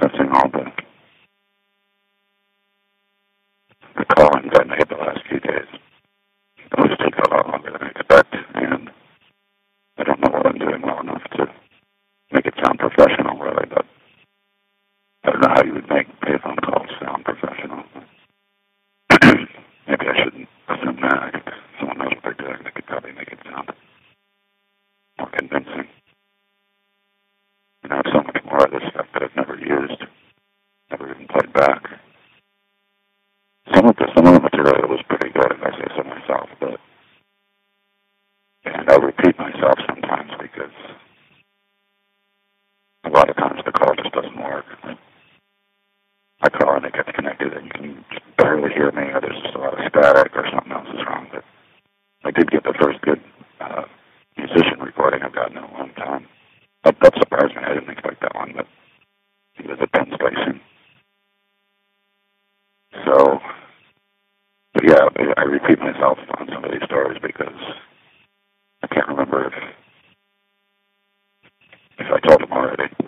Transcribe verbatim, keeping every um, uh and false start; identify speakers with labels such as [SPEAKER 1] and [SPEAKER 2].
[SPEAKER 1] missing all the, the callings I made the last few days. It always takes a lot longer than I expect, and I don't know what I'm doing well enough to make it sound professional, really, but I don't know how you would make payphone calls sound professional. Maybe I shouldn't assume that. If someone knows what they're doing, they could probably make it sound more convincing. And I have so much more of this stuff that I've never used, never even played back. Some of the, some of the material was pretty good, if I say so myself, but and I repeat myself sometimes because a lot of times the call just doesn't work. Like, I call and it gets connected and you can barely hear me, or there's just a lot of static, or something else is wrong. But I did get the first good uh, musician recording I've gotten in a long time. That, that surprised me. I didn't expect that one, but he was at Penn Station. So, but yeah, I repeat myself on some of these stories because I can't remember if